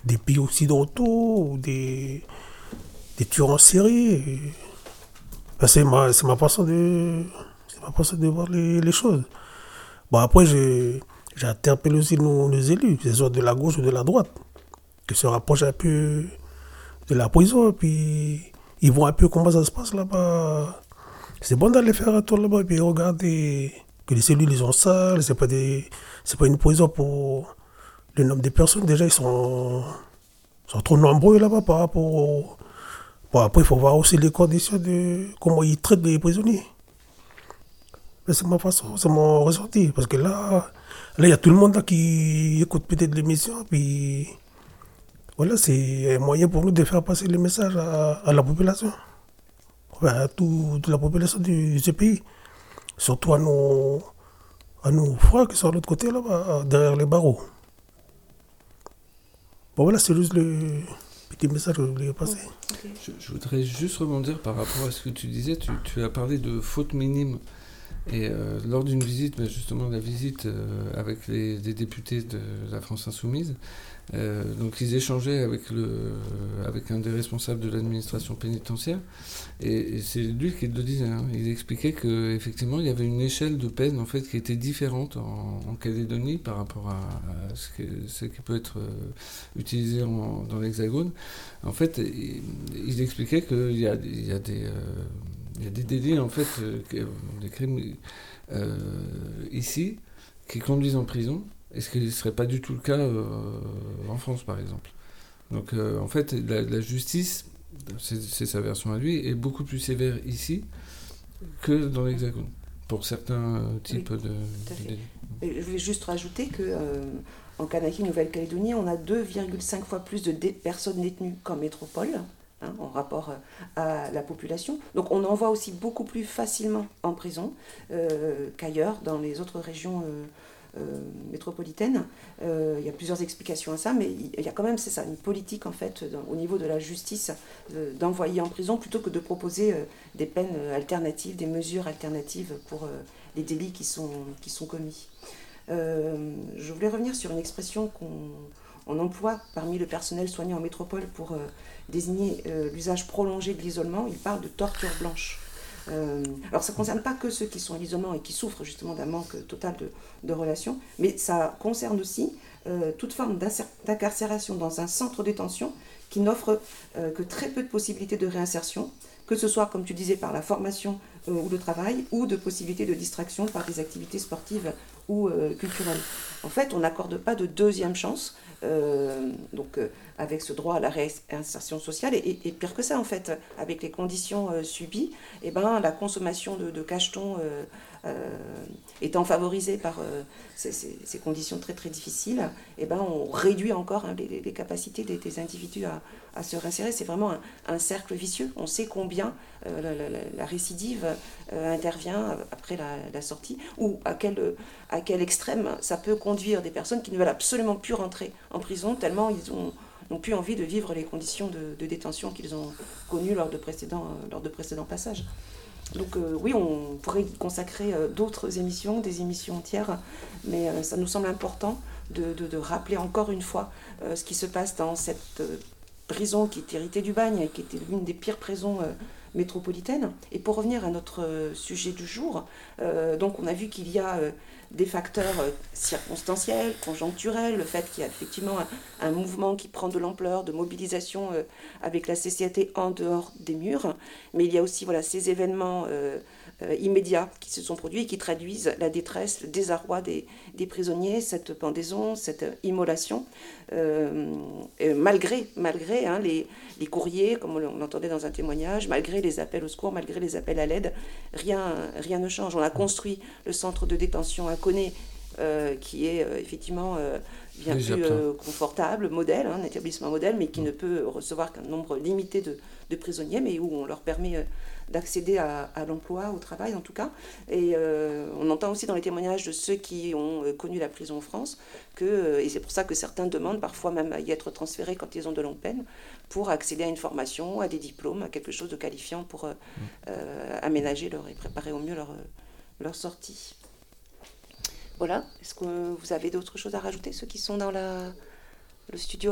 des pays occidentaux ou des tueurs en série. Ben, c'est ma façon de voir les choses. Bon, après, j'ai interpellé aussi nos élus, que ce soit de la gauche ou de la droite, qui se rapprochent un peu de la prison, et puis ils voient un peu comment ça se passe là-bas. C'est bon d'aller faire un tour là-bas et puis regarder que les cellules ils sont sales, c'est pas une prison pour le nombre de personnes. Déjà, sont trop nombreux là-bas par rapport au. Bon, après, il faut voir aussi les conditions de comment ils traitent les prisonniers. Mais c'est ma façon, c'est mon ressenti. Parce que là, il y a tout le monde là qui écoute peut-être l'émission, puis voilà, c'est un moyen pour nous de faire passer le message à la population. Enfin, à toute la population de ce pays. Surtout à nos frères qui sont de l'autre côté, là-bas, derrière les barreaux. Bon, voilà, c'est juste le petit message que je voulais passer. Okay. Je voudrais juste rebondir par rapport à ce que tu disais. Tu as parlé de fautes minimes. Et lors d'une visite, justement la visite avec des députés de la France Insoumise, donc ils échangeaient avec un des responsables de l'administration pénitentiaire, et c'est lui qui le disait, hein. Il expliquait qu'effectivement il y avait une échelle de peine en fait qui était différente en Calédonie par rapport à ce qui peut être utilisé dans l'Hexagone. En fait, il expliquait qu'il y a des délits, en fait, des crimes ici qui conduisent en prison, et ce qui ne serait pas du tout le cas en France, par exemple. Donc, en fait, la justice, c'est sa version à lui, est beaucoup plus sévère ici que dans l'Hexagone, pour certains types de délits. Je voulais juste rajouter que en Kanaki, Nouvelle-Calédonie, on a 2,5 fois plus de personnes détenues qu'en métropole, en rapport à la population. Donc on en voit aussi beaucoup plus facilement en prison qu'ailleurs, dans les autres régions métropolitaines. Il y a plusieurs explications à ça, mais il y a quand même, c'est ça, une politique en fait, au niveau de la justice, d'envoyer en prison plutôt que de proposer des peines alternatives, des mesures alternatives pour les délits qui sont commis. Je voulais revenir sur une expression qu'on emploie parmi le personnel soignant en métropole pour désigner l'usage prolongé de l'isolement. Il parle de torture blanche. Alors ça ne concerne pas que ceux qui sont à l'isolement et qui souffrent justement d'un manque total de relations, mais ça concerne aussi toute forme d'incarcération dans un centre de détention qui n'offre que très peu de possibilités de réinsertion, que ce soit, comme tu disais, par la formation ou le travail, ou de possibilités de distraction par des activités sportives ou culturelles. En fait, on n'accorde pas de deuxième chance, avec ce droit à la réinsertion sociale, et pire que ça, en fait, avec les conditions subies, la consommation de cachetons étant favorisée par ces conditions très très difficiles, on réduit encore les capacités des individus à se réinsérer. C'est vraiment un cercle vicieux. On sait combien la récidive intervient après la sortie, ou à quel extrême ça peut conduire des personnes qui ne veulent absolument plus rentrer en prison, tellement ils n'ont plus envie de vivre les conditions de détention qu'ils ont connues lors de précédents passages. Donc oui, on pourrait y consacrer d'autres émissions, des émissions entières, mais ça nous semble important de rappeler encore une fois ce qui se passe dans cette prison qui est héritée du bagne et qui était l'une des pires prisons métropolitaines. Et pour revenir à notre sujet du jour, donc on a vu qu'il y a des facteurs circonstanciels, conjoncturels, le fait qu'il y a effectivement un mouvement qui prend de l'ampleur, de mobilisation avec la CCAT en dehors des murs, mais il y a aussi ces événements immédiats qui se sont produits et qui traduisent la détresse, le désarroi des prisonniers, cette pendaison, cette immolation, malgré les courriers, comme on l'entendait dans un témoignage, malgré les appels au secours, malgré les appels à l'aide, rien ne change. On a construit le centre de détention à Koné, qui est effectivement bien plus confortable, modèle, un établissement modèle, mais qui ne peut recevoir qu'un nombre limité de prisonniers, mais où on leur permet d'accéder à l'emploi, au travail en tout cas. Et on entend aussi dans les témoignages de ceux qui ont connu la prison en France, et c'est pour ça que certains demandent parfois même à y être transférés quand ils ont de longues peines, pour accéder à une formation, à des diplômes, à quelque chose de qualifiant pour aménager et préparer au mieux leur sortie. Voilà, est-ce que vous avez d'autres choses à rajouter, ceux qui sont dans le studio avec nous ?